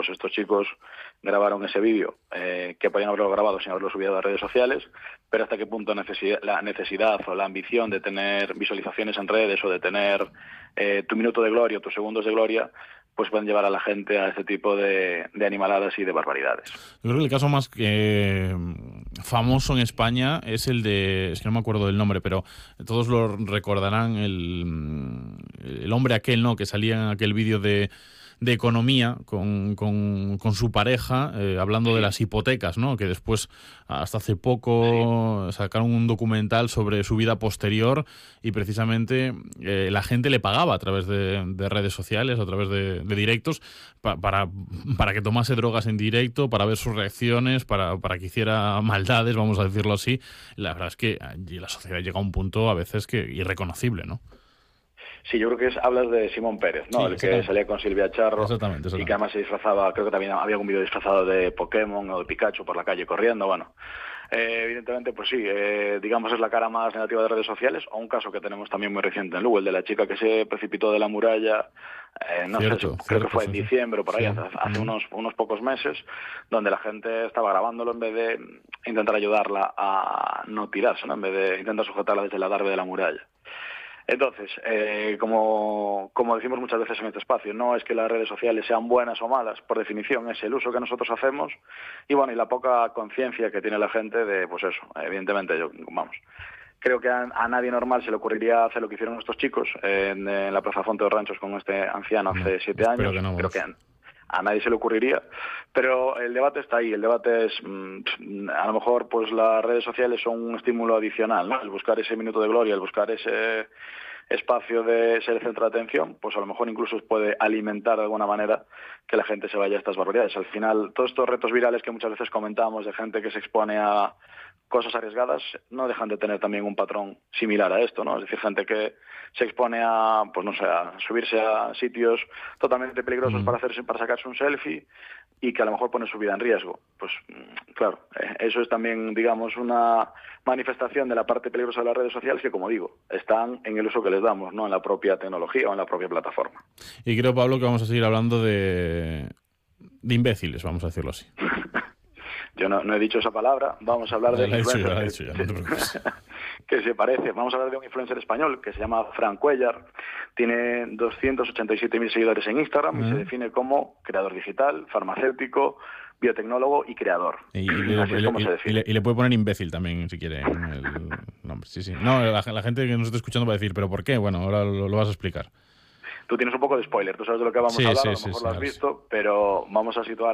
pues estos chicos grabaron ese vídeo, que podían haberlo grabado sin haberlo subido a las redes sociales, pero hasta qué punto la necesidad o la ambición de tener visualizaciones en redes o de tener tu minuto de gloria o tus segundos de gloria, pues pueden llevar a la gente a este tipo de animaladas y de barbaridades. Yo creo que el caso más famoso en España es el de, es que no me acuerdo del nombre, pero todos lo recordarán, el hombre aquel, ¿no?, que salía en aquel vídeo de economía con su pareja, hablando de las hipotecas, ¿no?, que después, hasta hace poco, sacaron un documental sobre su vida posterior y precisamente la gente le pagaba a través de redes sociales, a través de directos, para que tomase drogas en directo, para ver sus reacciones, para que hiciera maldades, vamos a decirlo así. La verdad es que la sociedad llega a un punto a veces que irreconocible, ¿no? Sí, yo creo que hablas de Simón Pérez, ¿no? Sí, el que salía con Silvia Charro exactamente. Y que además se disfrazaba, creo que también había algún vídeo disfrazado de Pokémon o de Pikachu por la calle corriendo, bueno. Evidentemente, pues sí, digamos es la cara más negativa de redes sociales, o un caso que tenemos también muy reciente en Lugo, el de la chica que se precipitó de la muralla, creo que fue en diciembre o por ahí, hace unos pocos meses, donde la gente estaba grabándolo en vez de intentar ayudarla a no tirarse, ¿no?, en vez de intentar sujetarla desde la darbe de la muralla. Entonces, como decimos muchas veces en este espacio, no es que las redes sociales sean buenas o malas, por definición es el uso que nosotros hacemos y bueno, y la poca conciencia que tiene la gente de, pues eso, evidentemente creo que a nadie normal se le ocurriría hacer lo que hicieron estos chicos en la Plaza Fonte de Ranchos con este anciano hace 7 años. Creo que a nadie se le ocurriría, pero el debate está ahí. El debate es, a lo mejor, pues las redes sociales son un estímulo adicional, ¿no? El buscar ese minuto de gloria, el buscar ese espacio de ser el centro de atención, pues a lo mejor incluso puede alimentar de alguna manera que la gente se vaya a estas barbaridades. Al final, todos estos retos virales que muchas veces comentamos de gente que se expone a cosas arriesgadas, no dejan de tener también un patrón similar a esto, ¿no? Es decir, gente que se expone a, pues no sé, a subirse a sitios totalmente peligrosos para sacarse un selfie y que a lo mejor pone su vida en riesgo. Pues claro, eso es también, digamos, una manifestación de la parte peligrosa de las redes sociales que, como digo, están en el uso que les damos, no en la propia tecnología o en la propia plataforma. Y creo, Pablo, que vamos a seguir hablando de imbéciles, vamos a decirlo así. Yo no he dicho esa palabra, vamos a hablar de influencer que se parece. Vamos a hablar de un influencer español que se llama Frank Cuéllar, tiene 287.000 seguidores en Instagram y se define como creador digital, farmacéutico, biotecnólogo y creador. Y le puede poner imbécil también, si quiere, en el nombre. Sí. No, la gente que nos está escuchando va a decir, ¿pero por qué? Bueno, ahora lo vas a explicar. Tú tienes un poco de spoiler, tú sabes de lo que vamos a hablar, a lo mejor lo has visto, pero vamos a situar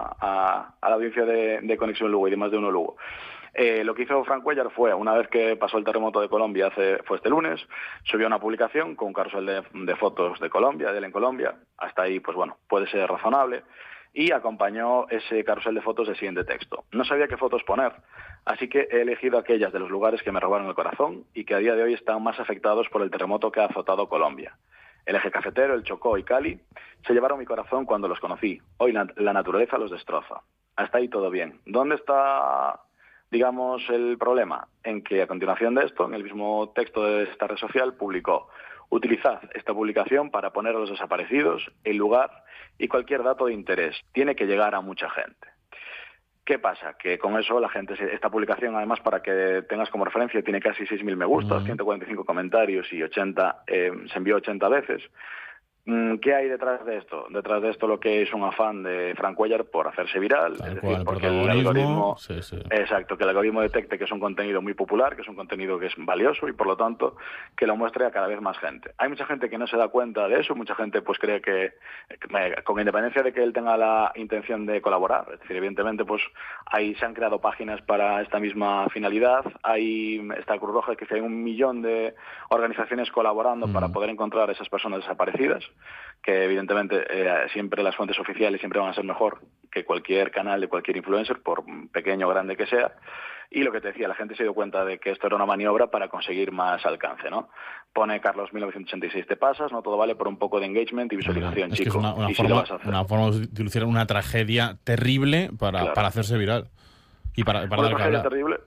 a la audiencia de Conexión Lugo y de Más de Uno Lugo. Lo que hizo Frank Cuéllar fue, una vez que pasó el terremoto de Colombia, fue este lunes, subió una publicación con un carrusel de fotos de Colombia, de él en Colombia. Hasta ahí, pues bueno, puede ser razonable. Y acompañó ese carrusel de fotos del siguiente texto: no sabía qué fotos poner, así que he elegido aquellas de los lugares que me robaron el corazón y que a día de hoy están más afectados por el terremoto que ha azotado Colombia. El eje cafetero, el Chocó y Cali se llevaron mi corazón cuando los conocí. Hoy la naturaleza los destroza. Hasta ahí todo bien. ¿Dónde está, digamos, el problema? En que a continuación de esto, en el mismo texto de esta red social, publicó: utilizad esta publicación para poner a los desaparecidos, el lugar y cualquier dato de interés. Tiene que llegar a mucha gente. ¿Qué pasa? Que con eso la gente, esta publicación, además, para que tengas como referencia, tiene casi 6.000 me gustas, 145 comentarios y se envió 80 veces. ¿Qué hay detrás de esto? Detrás de esto lo que es un afán de Frank Cuéllar por hacerse viral, es decir, porque el algoritmo, exacto, que el algoritmo detecte que es un contenido muy popular, que es un contenido que es valioso y por lo tanto que lo muestre a cada vez más gente. Hay mucha gente que no se da cuenta de eso, mucha gente pues cree que con independencia de que él tenga la intención de colaborar, es decir, evidentemente pues ahí se han creado páginas para esta misma finalidad, está Cruz Roja, que hay 1 millón de organizaciones colaborando para poder encontrar a esas personas desaparecidas, que evidentemente siempre las fuentes oficiales siempre van a ser mejor que cualquier canal de cualquier influencer, por pequeño o grande que sea. Y lo que te decía, la gente se dio cuenta de que esto era una maniobra para conseguir más alcance, ¿no? Pone Carlos 1986, te pasas, no todo vale por un poco de engagement y visualización, es chico. Que es una forma de utilizar una tragedia terrible para hacerse viral y para dar que hablar. Terrible.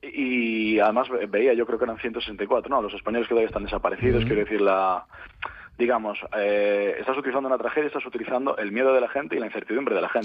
Y además veía, yo creo que eran 164, ¿no? Los españoles que todavía están desaparecidos, quiero decir, digamos, estás utilizando una tragedia, estás utilizando el miedo de la gente y la incertidumbre de la gente.